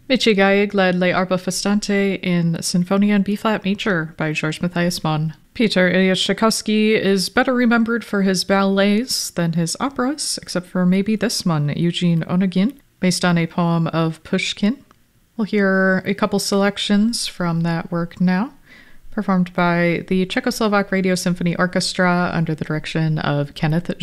Michigaig led Le Arpa Festante in Sinfonia in B-flat major by George Matthias Mann. Peter Ilyich Tchaikovsky is better remembered for his ballets than his operas, except for maybe this one, Eugene Onegin, based on a poem of Pushkin. We'll hear a couple selections from that work now, performed by the Czechoslovak Radio Symphony Orchestra under the direction of Kenneth